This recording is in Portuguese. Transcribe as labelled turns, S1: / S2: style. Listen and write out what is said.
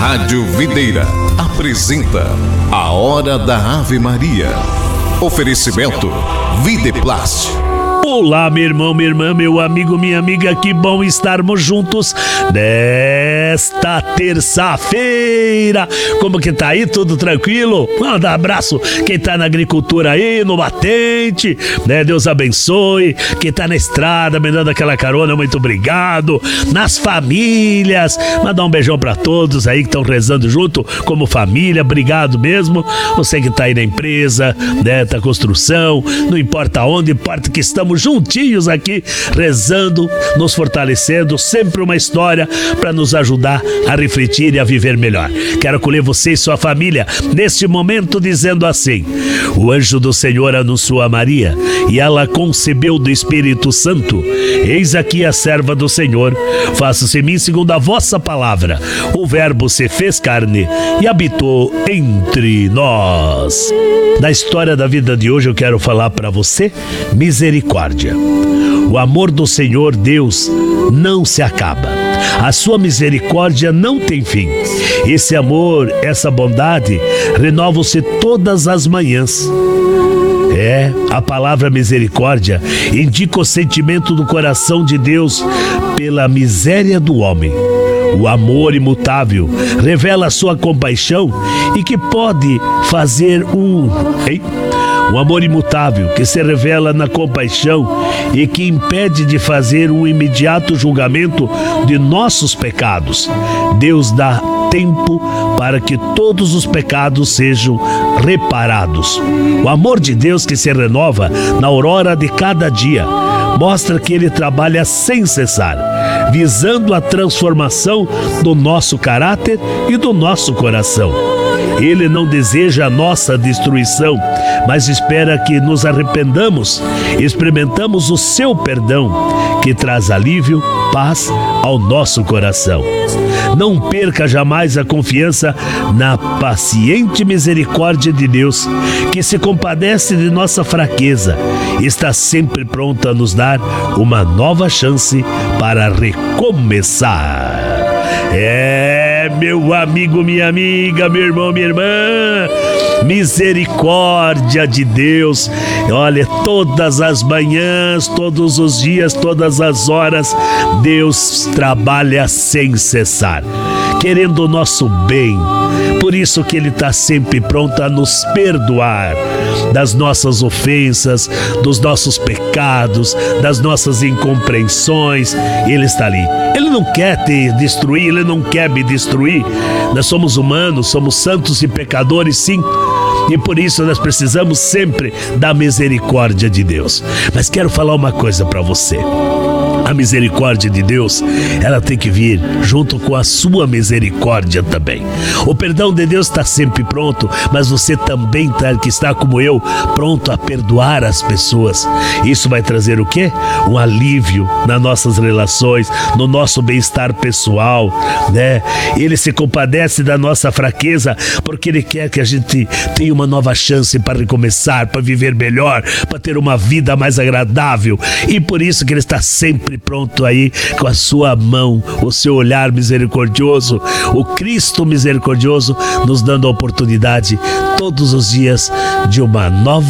S1: Rádio Videira apresenta a Hora da Ave Maria. Oferecimento Videplast.
S2: Olá, meu irmão, minha irmã, meu amigo, minha amiga, que bom estarmos juntos nesta terça-feira. Como que tá aí? Tudo tranquilo? Manda um abraço quem tá na agricultura aí, no batente, né? Deus abençoe. Quem tá na estrada, me dando aquela carona, muito obrigado. Nas famílias, mandar um beijão pra todos aí que estão rezando junto, como família, obrigado mesmo. Você que tá aí na empresa, né? Tá construção, não importa onde, importa que estamos juntinhos aqui, rezando, nos fortalecendo, sempre uma história para nos ajudar a refletir e a viver melhor. Quero acolher você e sua família neste momento dizendo assim: o anjo do Senhor anunciou a Maria e ela concebeu do Espírito Santo. Eis aqui a serva do Senhor, faça-se em mim segundo a vossa palavra. O verbo se fez carne e habitou entre nós. Na história da vida de hoje eu quero falar para você misericórdia. O amor do Senhor Deus não se acaba. A sua misericórdia não tem fim. Esse amor, essa bondade, renovam-se todas as manhãs. A palavra misericórdia indica o sentimento do coração de Deus pela miséria do homem. O amor imutável revela a sua compaixão e que pode fazer um amor imutável que se revela na compaixão e que impede de fazer um imediato julgamento de nossos pecados. Deus dá tempo para que todos os pecados sejam reparados. O amor de Deus que se renova na aurora de cada dia mostra que Ele trabalha sem cessar, visando a transformação do nosso caráter e do nosso coração. Ele não deseja a nossa destruição, mas espera que nos arrependamos, experimentamos o seu perdão, que traz alívio, paz ao nosso coração. Não perca jamais a confiança na paciente misericórdia de Deus, que se compadece de nossa fraqueza e está sempre pronta a nos dar uma nova chance para recomeçar. Meu amigo, minha amiga, meu irmão, minha irmã, misericórdia de Deus. Olha, todas as manhãs, todos os dias, todas as horas, Deus trabalha sem cessar, querendo o nosso bem. Por isso que Ele está sempre pronto a nos perdoar das nossas ofensas, dos nossos pecados, das nossas incompreensões. Ele está ali. Ele não quer te destruir, Ele não quer me destruir. Nós somos humanos, somos santos e pecadores, sim. E por isso nós precisamos sempre da misericórdia de Deus. Mas quero falar uma coisa para você. A misericórdia de Deus, ela tem que vir junto com a sua misericórdia também. O perdão de Deus está sempre pronto, mas você também que está como eu, pronto a perdoar as pessoas. Isso vai trazer o quê? Um alívio nas nossas relações, no nosso bem-estar pessoal, né? Ele se compadece da nossa fraqueza, porque Ele quer que a gente tenha uma nova chance para recomeçar, para viver melhor, para ter uma vida mais agradável. E por isso que Ele está sempre pronto aí com a sua mão, o seu olhar misericordioso, o Cristo misericordioso, nos dando a oportunidade todos os dias de uma nova